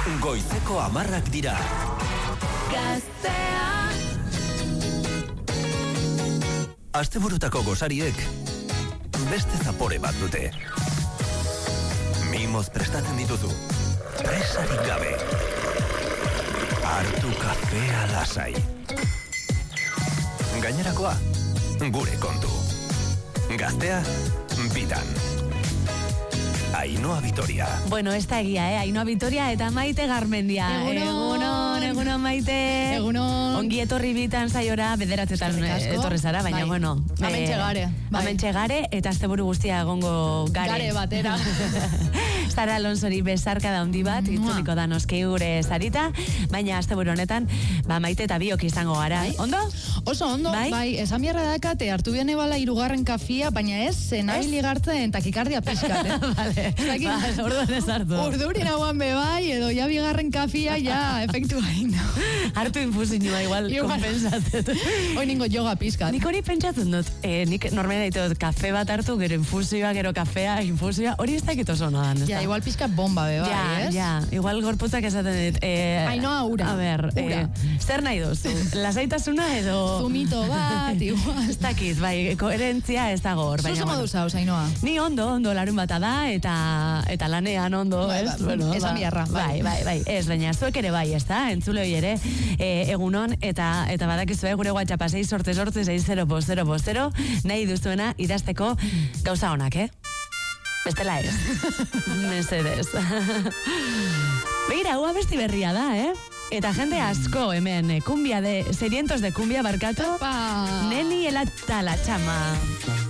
Goizeko 10 dira. Gaztea. Asteburutako gozariek beste zapore bat dute. Mimoz prestatzen dituzu. Presarik gabe. Hartu kafea lasai. Gainerakoa, gure kontu. Gaztea, bitan. Ainhoa Vitoria. Bueno, ez da egia, Ainhoa Vitoria eta Maite Garmendia. Egunon, Maite. Egunon. Ongi etorri bitan saiora, bederatzetan etorri zara, baina bueno. Amentxe gare. Amentxe gare, eta asteburu guztia egongo gare. Gare batera. Sara Alonsori besarka da handi bat, itzuliko da noski gure Sarita, baina asteburu honetan, Maite eta biok izango gara. Ondo? Oso ondo, bai, esan biarra dakate, hartu bian ebala 3. kafia, baina ez, zenabili gartzen takikardia pizkat, Vale. Orduan ez hartu. Urdurin hauan bebai, edo ja 2. kafia, ja, efektu hain. Hartu infusinua, igual kompensatzen. Hoi ningo yoga pizkat. Nik hori pentsatzen dut. Nik normena ditut, kafe bat hartu, gero infusioa, gero kafea, infusioa, hori ez dakit oso nodan. Ja, igual pizkat bomba bebai, ez? Ja, igual gorputzak esaten dit. Ainhoa, ura. A ber, zer nahi duzu? Lasaitasuna edo... Zumito bat, igual. Ez dakit, bai, koherentzia ez dago hor. Zuzo modu zauz, Ainhoa? Ni ondo, larun bata da, eta lanean ondo, ez? Bueno, esan biarra. Bai, ez, baina zuek ere bai, ez da? Entzule hoi ere, egunon, eta badakizue gure WhatsAppa 688-6000, nahi duzuena idazteko gauza honak, Bestela ez. Mesedez. Begira, hau abesti berria da, Eta jende asko hemen, sedientos de cumbia barkatu. Neni elata la chama.